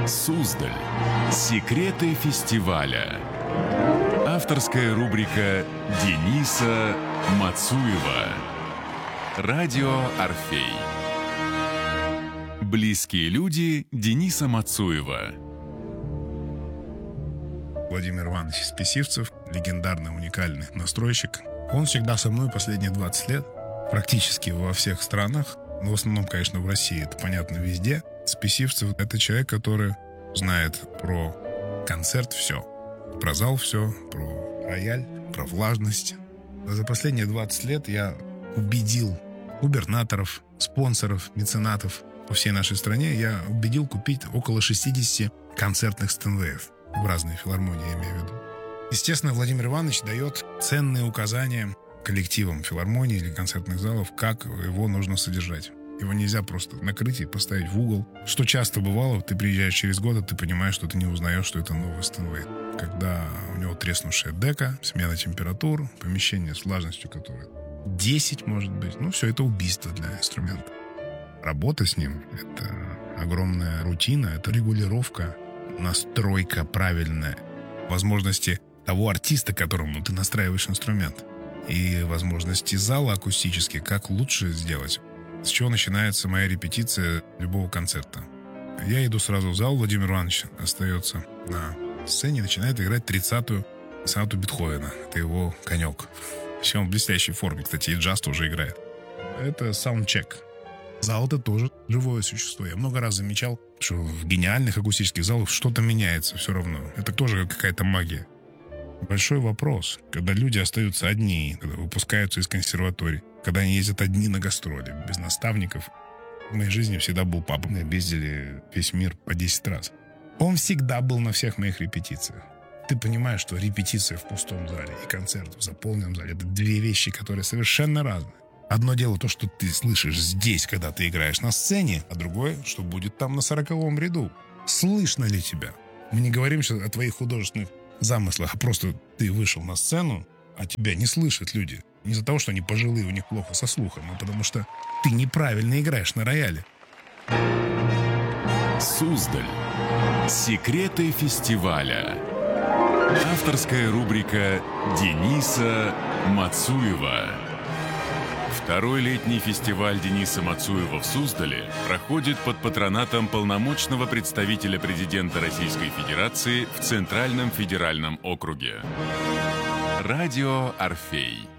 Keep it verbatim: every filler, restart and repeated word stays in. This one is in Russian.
Суздаль. Секреты фестиваля. Авторская рубрика Дениса Мацуева. Радио Орфей. Близкие люди Дениса Мацуева. Владимир Иванович Списивцев, легендарный, уникальный настройщик. Он всегда со мной последние двадцать лет, практически во всех странах. Но в основном, конечно, в России, это понятно везде. Списивцев — это человек, который знает про концерт все. Про зал все, про рояль, про влажность. За последние двадцать лет я убедил губернаторов, спонсоров, меценатов по всей нашей стране, я убедил купить около шестидесяти концертных стенвеев. В разные филармонии, я имею в виду. Естественно, Владимир Иванович дает ценные указания коллективам филармонии или концертных залов, как его нужно содержать. Его нельзя просто накрыть и поставить в угол. Что часто бывало, ты приезжаешь через год, а ты понимаешь, что ты не узнаешь, что это новый стенвей. Когда у него треснувшая дека, смена температур, помещение с влажностью, которое десять может быть. Ну, все это убийство для инструмента. Работа с ним — это огромная рутина, это регулировка, настройка правильная, возможности того артиста, которому ты настраиваешь инструмент, и возможности зала акустические, как лучше сделать. С чего начинается моя репетиция любого концерта? Я иду сразу в зал, Владимир Иванович остается на сцене и начинает играть тридцатую сонату Бетховена. Это его конек. Все, он в блестящей форме, кстати, и джаз тоже играет. Это саундчек. Зал — это тоже живое существо. Я много раз замечал, что в гениальных акустических залах что-то меняется все равно. Это тоже какая-то магия. Большой вопрос, когда люди остаются одни, когда выпускаются из консерваторий, когда они ездят одни на гастроли, без наставников. В моей жизни всегда был папа. Мы объездили весь мир по десять раз. Он всегда был на всех моих репетициях. Ты понимаешь, что репетиция в пустом зале и концерт в заполненном зале — это две вещи, которые совершенно разные. Одно дело то, что ты слышишь здесь, когда ты играешь на сцене, а другое, что будет там на сороковом ряду. Слышно ли тебя? Мы не говорим сейчас о твоих художественных замыслах, а просто ты вышел на сцену, а тебя не слышат люди. Не из-за того, что они пожилые, у них плохо со слухом, а потому что ты неправильно играешь на рояле. Суздаль. Секреты фестиваля. Авторская рубрика Дениса Мацуева. Второй летний фестиваль Дениса Мацуева в Суздале проходит под патронатом полномочного представителя президента Российской Федерации в Центральном федеральном округе. Радио Орфей.